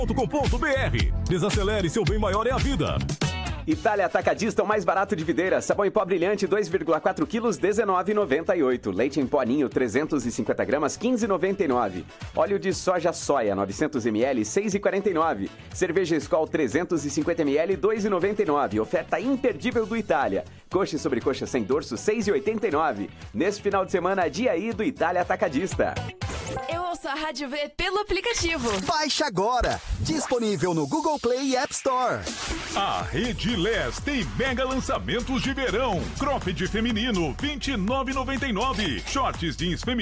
Desacelere, seu bem maior é a vida. Itália Atacadista, o mais barato de Videira. Sabão em pó brilhante, 2,4 quilos, R$19,98. Leite em pó Ninho, 350 gramas, R$15,99. Óleo de soja soia, 900 ml, R$6,49. Cerveja Skol, 350 ml, R$2,99. Oferta imperdível do Itália. Coxa e sobrecoxa sem dorso, R$6,89. Neste final de semana, dia I do Itália Atacadista. Eu ouço a Rádio V pelo aplicativo. Baixe agora. Disponível no Google Play e App Store. A Rede Les tem mega lançamentos de verão. Cropped feminino, R$29,99. Shorts jeans feminino.